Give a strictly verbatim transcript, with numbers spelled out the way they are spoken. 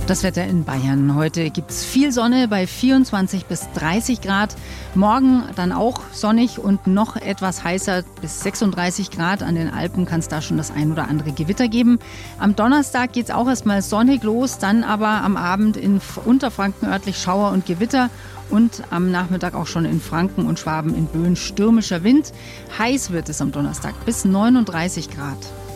Das Wetter in Bayern. Heute gibt es viel Sonne bei vierundzwanzig bis dreißig Grad. Morgen dann auch sonnig und noch etwas heißer bis sechsunddreißig Grad. An den Alpen kann es da schon das ein oder andere Gewitter geben. Am Donnerstag geht es auch erstmal sonnig los, dann aber am Abend in Unterfranken örtlich Schauer und Gewitter. Und am Nachmittag auch schon in Franken und Schwaben in Böen stürmischer Wind. Heiß wird es am Donnerstag bis neununddreißig Grad.